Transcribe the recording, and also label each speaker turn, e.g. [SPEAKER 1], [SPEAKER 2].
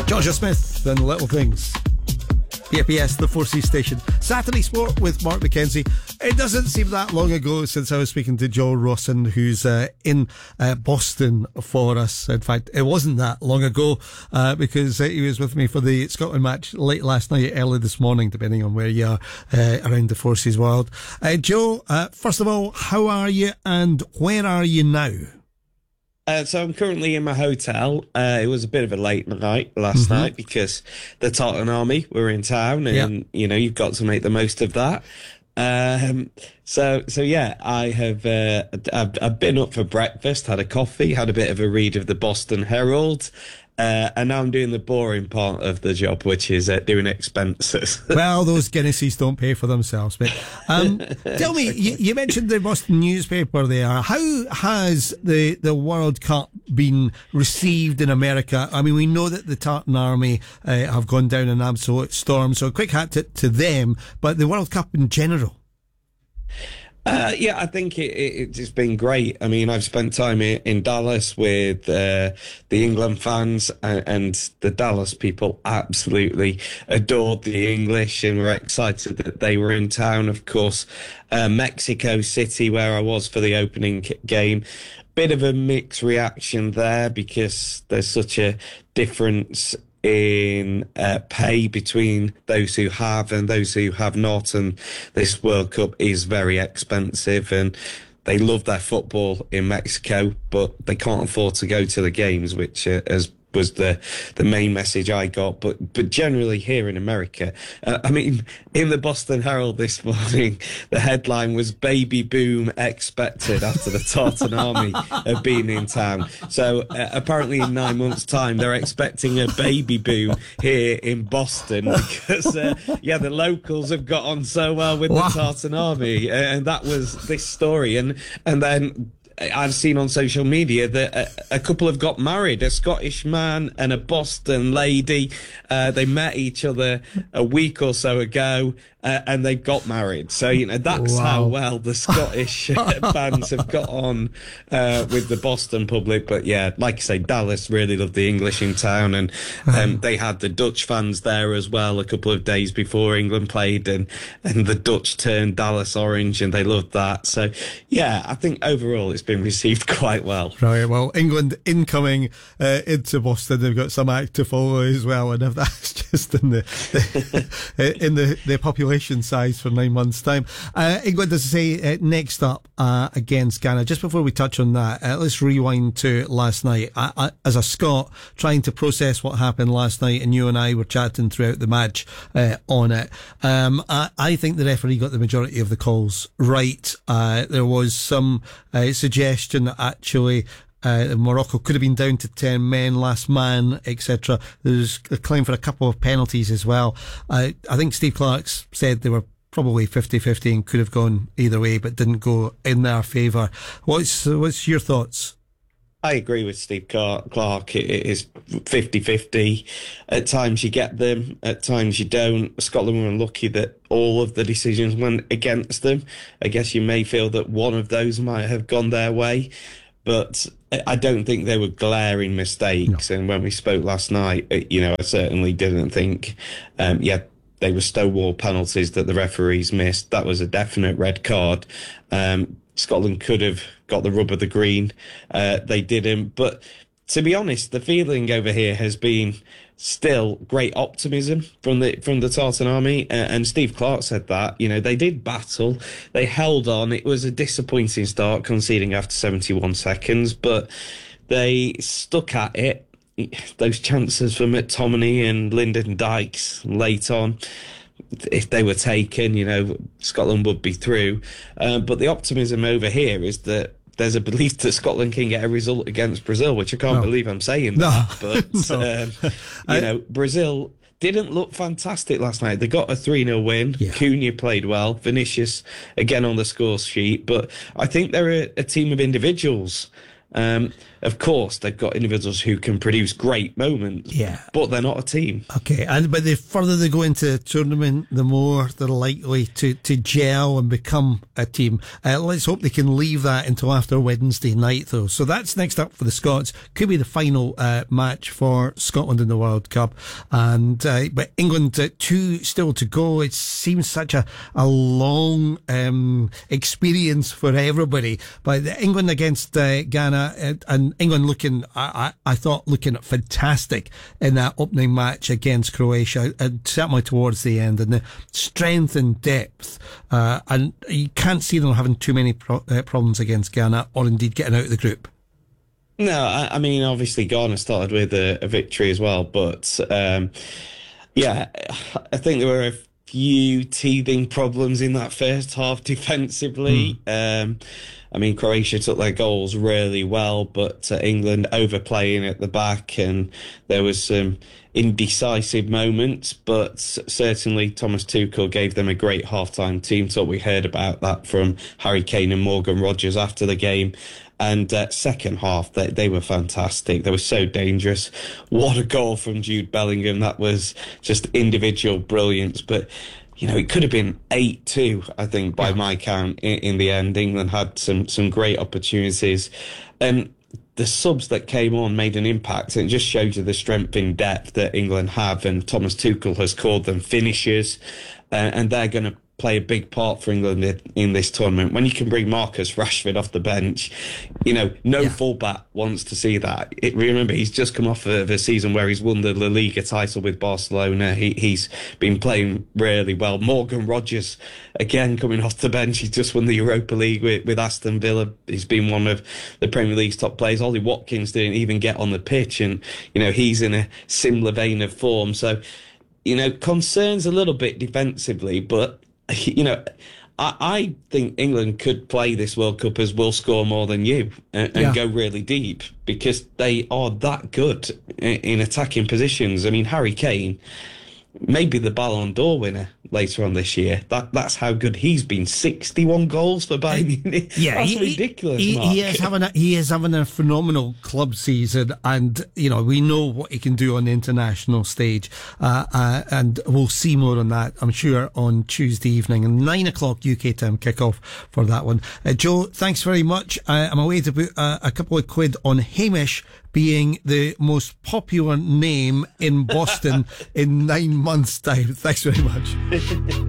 [SPEAKER 1] Georgia Smith and Little Things. PFBS, the 4C station. Saturday Sport with Mark McKenzie. It doesn't seem that long ago since I was speaking to Joe Rawson, who's in Boston for us. In fact, it wasn't that long ago because he was with me for the Scotland match late last night, early this morning, depending on where you are around the Forces world. Joe, first of all, how are you and where are you now?
[SPEAKER 2] So I'm currently in my hotel. It was a bit of a late night last night because the Tartan Army were in town, and you know you've got to make the most of that. So yeah, I've been up for breakfast, had a coffee, had a bit of a read of the Boston Herald. And now I'm doing the boring part of the job, which is doing expenses.
[SPEAKER 1] Well, those Guinnesses don't pay for themselves. But tell me, you mentioned the Boston newspaper there. How has the World Cup been received in America? I mean, we know that the Tartan Army have gone down an absolute storm, so a quick hat to them, but the World Cup in general.
[SPEAKER 2] Yeah, I think it's been great. I mean, I've spent time in Dallas with the England fans, and the Dallas people absolutely adored the English and were excited that they were in town. Of course, Mexico City, where I was for the opening game, bit of a mixed reaction there because there's such a difference in pay between those who have and those who have not, and this World Cup is very expensive, and they love their football in Mexico, but they can't afford to go to the games, which was the main message I got. But generally here in America, I mean, in the Boston Herald this morning, the headline was "Baby Boom Expected" after the Tartan Army have been in town. So apparently in 9 months' time, they're expecting a baby boom here in Boston because, the locals have got on so well with the Tartan Army. And that was this story. And then I've seen on social media that a couple have got married, a Scottish man and a Boston lady. They met each other a week or so ago, and they got married. So, you know, that's how well the Scottish fans have got on with the Boston public. But yeah, like I say, Dallas really loved the English in town, and they had the Dutch fans there as well a couple of days before England played, and the Dutch turned Dallas orange, and they loved that. So yeah, I think overall it's been received quite well.
[SPEAKER 1] Right, well, England incoming into Boston, they've got some act to follow as well, and if that's just in the population size for 9 months' time. England, as I say, next up against Ghana. Just before we touch on that, let's rewind to last night. I, as a Scot, trying to process what happened last night, and you and I were chatting throughout the match on it. I think the referee got the majority of the calls right. There was some suggestion that actually Morocco could have been down to 10 men, last man, etc. There's a claim for a couple of penalties as well. I think Steve Clarke's said they were probably 50-50 and could have gone either way, but didn't go in their favour. What's your thoughts?
[SPEAKER 2] I agree with Steve Clarke. It is 50-50. At times you get them, at times you don't. Scotland were unlucky that all of the decisions went against them. I guess you may feel that one of those might have gone their way, but I don't think they were glaring mistakes. No. And when we spoke last night, I certainly didn't think, they were stonewall penalties that the referees missed. That was a definite red card. Scotland could have got the rub of the green. They didn't. But to be honest, the feeling over here has been still great optimism from the Tartan Army. And Steve Clarke said that, they did battle. They held on. It was a disappointing start, conceding after 71 seconds, but they stuck at it. Those chances for McTominay and Lyndon Dykes late on, if they were taken, Scotland would be through. But the optimism over here is that there's a belief that Scotland can get a result against Brazil, which I can't believe I'm saying that. But, Brazil didn't look fantastic last night. They got a 3-0 win. Yeah. Cunha played well. Vinicius, again, on the score sheet. But I think they're a team of individuals. Of course, they've got individuals who can produce great moments, but they're not a team.
[SPEAKER 1] Okay, but the further they go into the tournament, the more they're likely to gel and become a team. Let's hope they can leave that until after Wednesday night, though. So that's next up for the Scots. Could be the final match for Scotland in the World Cup. And but England, 2 still to go. It seems such a long experience for everybody. But England against Ghana, and England looking, I thought, looking fantastic in that opening match against Croatia, and certainly towards the end, and the strength and depth, and you can't see them having too many problems against Ghana, or indeed getting out of the group.
[SPEAKER 2] No, I mean, obviously Ghana started with a victory as well, but I think there were a few teething problems in that first half defensively. I mean, Croatia took their goals really well, but England overplaying at the back, and there was some indecisive moments, but certainly Thomas Tuchel gave them a great half-time team talk. We heard about that from Harry Kane and Morgan Rogers after the game. And second half, they were fantastic. They were so dangerous. What a goal from Jude Bellingham. That was just individual brilliance. But it could have been 8-2, I think, by my count in the end. England had some great opportunities. And the subs that came on made an impact. And it just shows you the strength in depth that England have. And Thomas Tuchel has called them finishers. And they're going to play a big part for England in this tournament. When you can bring Marcus Rashford off the bench, no fullback wants to see that. Remember, he's just come off of a season where he's won the La Liga title with Barcelona. He's been playing really well. Morgan Rogers, again, coming off the bench. He's just won the Europa League with Aston Villa. He's been one of the Premier League's top players. Ollie Watkins didn't even get on the pitch, and, he's in a similar vein of form. So, concerns a little bit defensively, but I think England could play this World Cup as we'll score more than you and go really deep, because they are that good in attacking positions. I mean, Harry Kane, maybe the Ballon d'Or winner later on this year. That's how good he's been. 61 goals for Bayern Munich. That's ridiculous.
[SPEAKER 1] He is having a phenomenal club season, and we know what he can do on the international stage, and we'll see more on that, I'm sure, on Tuesday evening, 9:00 UK time kickoff for that one. Joe, thanks very much. I'm away to put a couple of quid on Hamish being the most popular name in Boston in 9 months' time. Thanks very much.